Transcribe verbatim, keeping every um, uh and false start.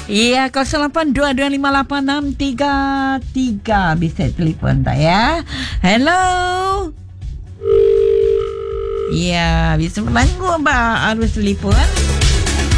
Ya, kosong lapan dua dua lima lapan enam tiga tiga. Bisa telefon tak ya? Hello. Ya, bisa menanggung apa harus telefon.